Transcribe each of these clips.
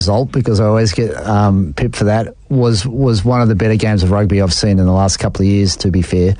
result, because I always get pipped for that, was one of the better games of rugby I've seen in the last couple of years, to be fair.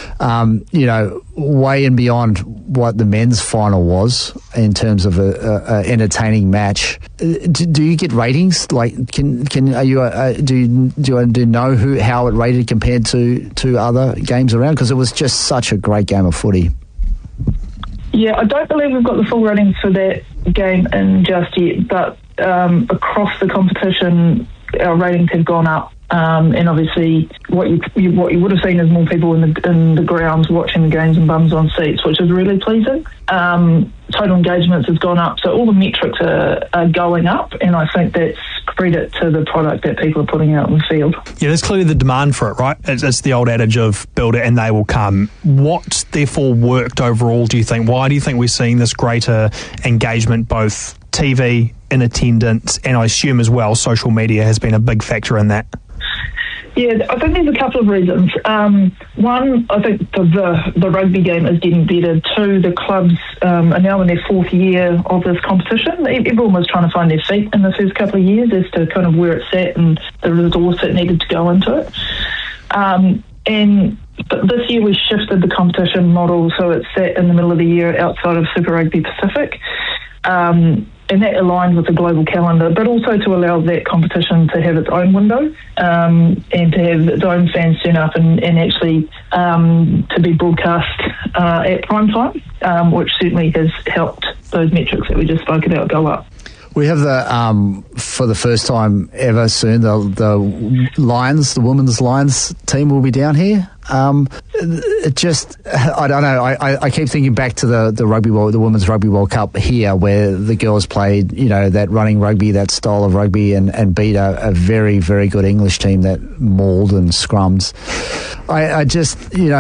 Way and beyond what the men's final was in terms of a entertaining match. Do you get ratings? Like, do you know how it rated compared to other games around? Because it was just such a great game of footy. Yeah, I don't believe we've got the full ratings for that game in just yet, but across the competition, our ratings have gone up. And obviously, what you would have seen is more people in the grounds watching the games and bums on seats, which is really pleasing. Total engagements has gone up, so all the metrics are going up, and I think that's credit to the product that people are putting out in the field. Yeah, there's clearly the demand for it, right? It's the old adage of build it and they will come. What therefore worked overall, do you think? Why do you think we're seeing this greater engagement, both TV, in attendance, and I assume as well social media has been a big factor in that? Yeah, I think there's a couple of reasons. One, I think the rugby game is getting better. Two, the clubs are now in their fourth year of this competition. Everyone was trying to find their feet in the first couple of years as to kind of where it sat and the resource that needed to go into it. But this year we shifted the competition model so it sat in the middle of the year outside of Super Rugby Pacific. And that aligned with the global calendar, but also to allow that competition to have its own window and to have its own fans turn up and actually to be broadcast at prime time, which certainly has helped those metrics that we just spoke about go up. We have for the first time ever soon, the Lions, the women's Lions team will be down here. It just, I don't know. I keep thinking back to the Rugby World, the Women's Rugby World Cup here, where the girls played, that running rugby, that style of rugby, and beat a very, very good English team that mauled and scrums. I just,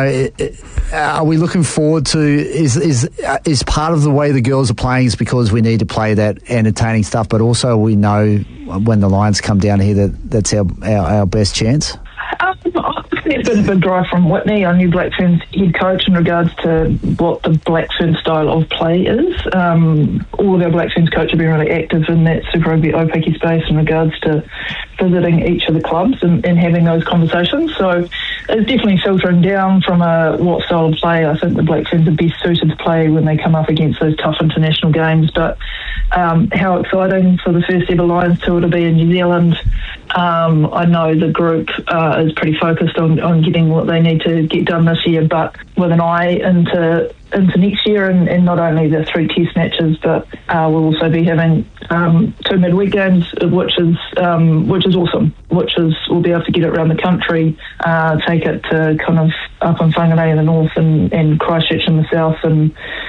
are we looking forward to? Is part of the way the girls are playing is because we need to play that entertaining stuff, but also we know when the Lions come down here that's our best chance. There's been a big drive from Whitney, our new Black Ferns head coach, in regards to what the Black Ferns style of play is. All of our Black Ferns coaches have been really active in that Super Rugby Opaki space in regards to visiting each of the clubs and having those conversations. So it's definitely filtering down from what style of play I think the Black Ferns are best suited to play when they come up against those tough international games. But how exciting for the first ever Lions tour to be in New Zealand. I know the group is pretty focused on getting what they need to get done this year, but with an eye into next year and not only the 3 test matches, but we'll also be having 2 midweek games, which is awesome. We'll be able to get it around the country, take it to kind of up in Whangarei in the north and Christchurch in the south and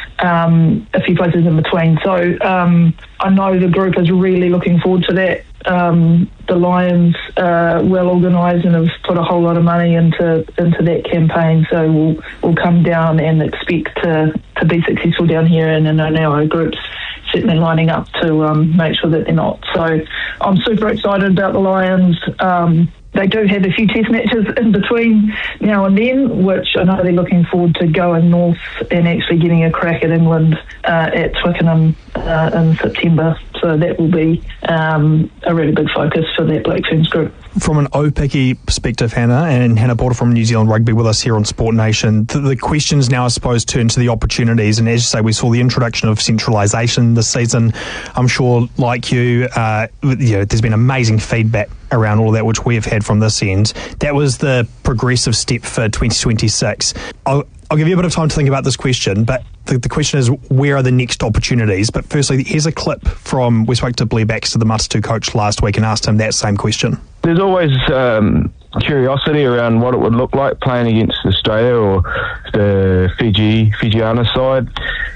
a few places in between. So I know the group is really looking forward to that. The Lions are well organised and have put a whole lot of money into that campaign, so we'll come down and expect to be successful down here, and I know our group's certainly lining up to make sure that they're not. So I'm super excited about the Lions. They do have a few test matches in between now and then, which I know they're looking forward to going north and actually getting a crack at England at Twickenham in September. So that will be a really big focus for that Black Ferns group. From an Opaki perspective, Hannah, and Hannah Porter from New Zealand Rugby with us here on Sport Nation, the questions now, I suppose, turn to the opportunities. And as you say, we saw the introduction of centralisation this season. I'm sure, like you, there's been amazing feedback around all that, which we have had from this end. That was the progressive step for 2026. I'll give you a bit of time to think about this question, but the question is, where are the next opportunities? But firstly, here's a clip from, we spoke to Blair Baxter, the Mata2 coach, last week and asked him that same question. There's always curiosity around what it would look like playing against Australia or the Fijiana side.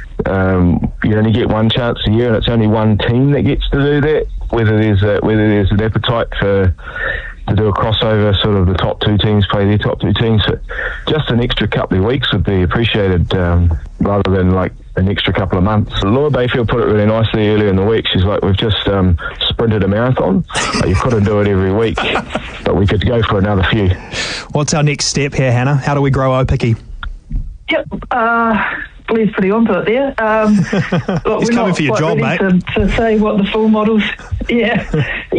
You only get one chance a year, and it's only one team that gets to do that. Whether there's an appetite to do a crossover, sort of the top 2 teams play their top 2 teams. So just an extra couple of weeks would be appreciated, rather than like an extra couple of months. Laura Bayfield put it really nicely earlier in the week. She's like, we've just sprinted a marathon. You couldn't do it every week, but we could go for another few. What's our next step here, Hannah? How do we grow Opaki? Yep. Blair's pretty onto it there. Look, He's coming for your job, mate. To say what the full models. Yeah.